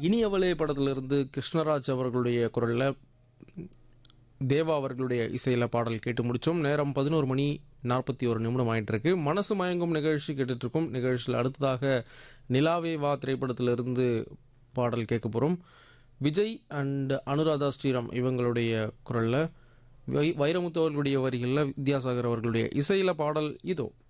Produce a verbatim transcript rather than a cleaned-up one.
இனியவளே படத்திலிருந்து கிருஷ்ணராஜ் அவர்களுடைய குரலில் தேவா அவர்களுடைய இசையில் பாடல் கேட்டு முடித்தோம். நேரம் பதினோரு மணி நாற்பத்தி ஒரு நிமிடம் ஆயிட்டு இருக்கு. மனசு மயங்கும் நிகழ்ச்சி கேட்டுட்டு இருக்கோம். நிகழ்ச்சியில் அடுத்ததாக நிலாவே வா திரைப்படத்திலிருந்து பாடல் கேட்க போகிறோம். விஜய் அண்ட் அனுராதா ஸ்ரீராம் இவங்களுடைய குரலில் வை வைரமுத்து அவர்களுடைய வரிகளில் வித்யாசாகர் அவர்களுடைய இசையில் பாடல் இதோ.